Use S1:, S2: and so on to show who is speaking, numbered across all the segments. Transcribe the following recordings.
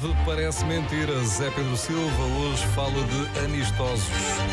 S1: Parece mentira. Zé Pedro Silva hoje fala de amistosos.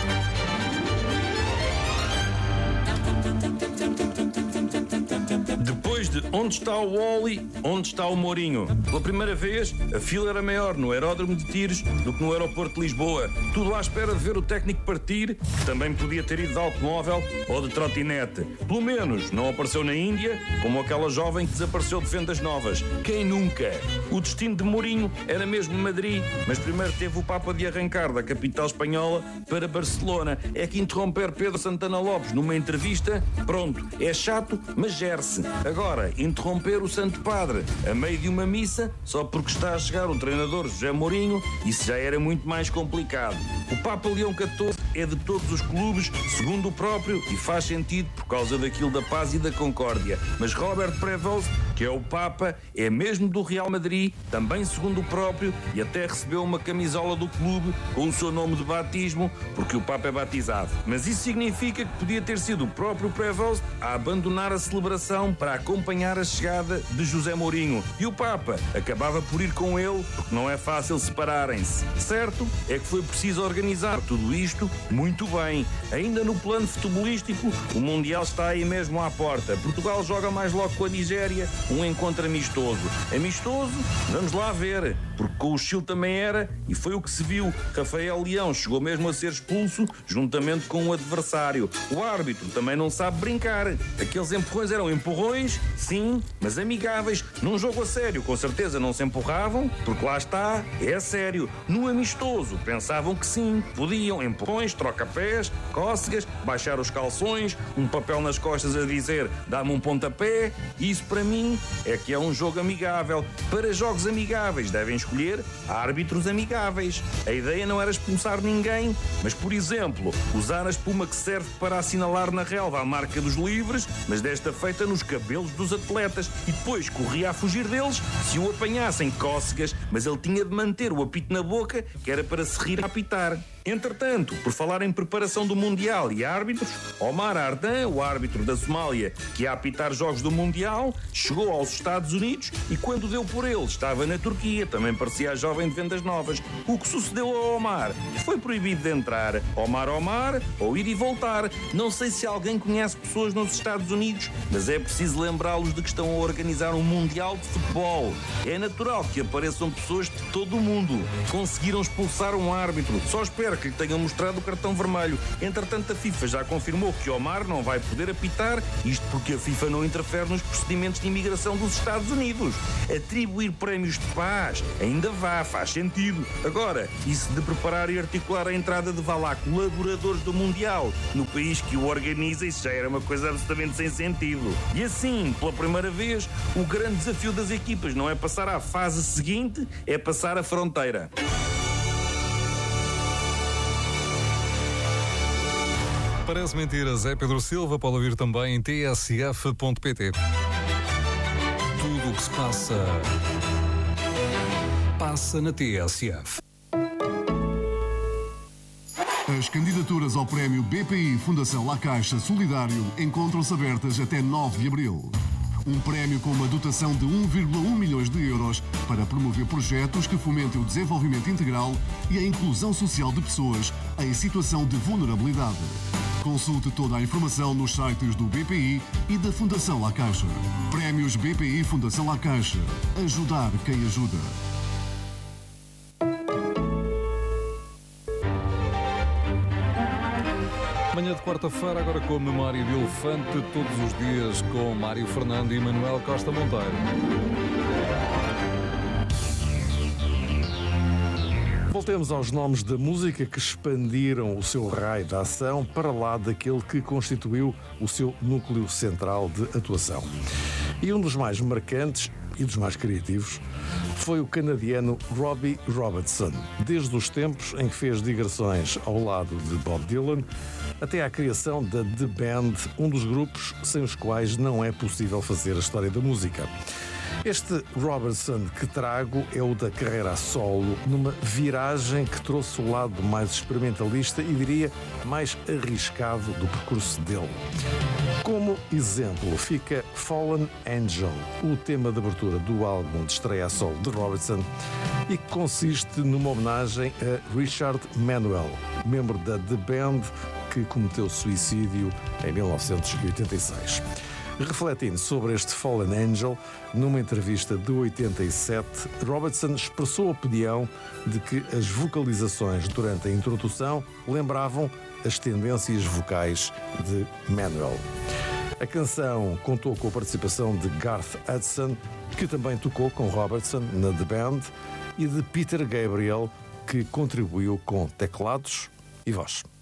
S2: Depois de onde está o Wally, onde está o Mourinho? Pela primeira vez, a fila era maior no aeródromo de Tires do que no aeroporto de Lisboa. Tudo à espera de ver o técnico partir, que também podia ter ido de automóvel ou de trotinete. Pelo menos não apareceu na Índia, como aquela jovem que desapareceu de vendas novas. Quem nunca? O destino de Mourinho era mesmo Madrid, mas primeiro teve o Papa de arrancar da capital espanhola para Barcelona. É que interromper Pedro Santana Lopes numa entrevista, pronto, é chato, mas gere-se. Agora, interromper o Santo Padre a meio de uma missa só porque está a chegar o treinador José Mourinho, isso já era muito mais complicado. O Papa Leão XIV é de todos os clubes, segundo o próprio, e faz sentido por causa daquilo da paz e da concórdia. Mas Robert Prevost, que é o Papa, é mesmo do Real Madrid, também segundo o próprio, e até recebeu uma camisola do clube com o seu nome de batismo, porque o Papa é batizado. Mas isso significa que podia ter sido o próprio Prevost a abandonar a celebração para acompanhar a chegada de José Mourinho. E o Papa acabava por ir com ele, porque não é fácil separarem-se. Certo é que foi preciso organizar tudo isto muito bem. Ainda no plano futebolístico, o Mundial está aí mesmo à porta. Portugal joga mais logo com a Nigéria, um encontro amistoso. Amistoso? Vamos lá ver, porque com o Chile também era, e foi o que se viu. Rafael Leão chegou mesmo a ser expulso, juntamente com o adversário. O árbitro também não sabe brincar. Aqueles empurrões eram empurrões, sim, mas amigáveis. Num jogo a sério, com certeza não se empurravam, porque lá está, é a sério. No amistoso, pensavam que sim, podiam. Empurrões, troca-pés, cócegas, baixar os calções, um papel nas costas a dizer dá-me um pontapé. Isso para mim é que é um jogo amigável. Para jogos amigáveis devem escolher árbitros amigáveis. A ideia não era expulsar ninguém, mas, por exemplo, usar a espuma que serve para assinalar na relva a marca dos livres, mas desta feita nos cabelos dos atletas, e depois corria a fugir deles se o apanhassem cócegas, mas ele tinha de manter o apito na boca, que era para se rir a apitar. Entretanto, por falar em preparação do Mundial e árbitros, Omar Ardan, o árbitro da Somália, que ia apitar jogos do Mundial, chegou aos Estados Unidos e, quando deu por ele, estava na Turquia, também parecia a jovem de vendas novas. O que sucedeu a Omar? Foi proibido de entrar. Omar, ou ir e voltar. Não sei se alguém conhece pessoas nos Estados Unidos, mas é preciso lembrá-los de que estão a organizar um Mundial de futebol. É natural que apareçam pessoas de todo o mundo. Conseguiram expulsar um árbitro. Só espero que lhe tenham mostrado o cartão vermelho. Entretanto, a FIFA já confirmou que Omar não vai poder apitar, isto porque a FIFA não interfere nos procedimentos de imigração dos Estados Unidos. Atribuir prémios de paz ainda faz sentido. Agora, isso de preparar e articular a entrada de colaboradores do Mundial no país que o organiza, isso já era uma coisa absolutamente sem sentido. E assim, pela primeira vez, o grande desafio das equipas não é passar à fase seguinte, é passar a fronteira.
S1: Parece mentira. Zé Pedro Silva pode ouvir também em tsf.pt. Tudo o que se passa na TSF.
S3: As candidaturas ao prémio BPI Fundação La Caixa Solidário encontram-se abertas até 9 de abril. Um prémio com uma dotação de 1,1 milhões de euros para promover projetos que fomentem o desenvolvimento integral e a inclusão social de pessoas em situação de vulnerabilidade. Consulte toda a informação nos sites do BPI e da Fundação La Caixa. Prémios BPI Fundação La Caixa. Ajudar quem ajuda.
S1: Manhã de quarta-feira, agora com a memória de elefante, todos os dias com Mário Fernando e Manuel Costa Monteiro.
S4: Voltemos aos nomes da música que expandiram o seu raio de ação para lá daquele que constituiu o seu núcleo central de atuação. E um dos mais marcantes e dos mais criativos foi o canadiano Robbie Robertson, desde os tempos em que fez digressões ao lado de Bob Dylan até à criação da The Band, um dos grupos sem os quais não é possível fazer a história da música. Este Robertson que trago é o da carreira a solo, numa viragem que trouxe o lado mais experimentalista e, diria, mais arriscado do percurso dele. Como exemplo fica Fallen Angel, o tema de abertura do álbum de estreia a solo de Robertson e que consiste numa homenagem a Richard Manuel, membro da The Band que cometeu suicídio em 1986. Refletindo sobre este Fallen Angel, numa entrevista de 87, Robertson expressou a opinião de que as vocalizações durante a introdução lembravam as tendências vocais de Manuel. A canção contou com a participação de Garth Hudson, que também tocou com Robertson na The Band, e de Peter Gabriel, que contribuiu com teclados e voz.